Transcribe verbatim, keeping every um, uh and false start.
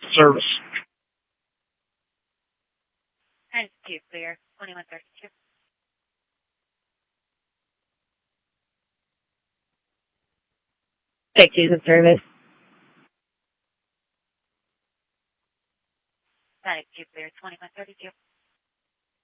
service. ninety-two clear, twenty-one thirty-two. Take two's in service. ninety-two clear, twenty-one thirty-two.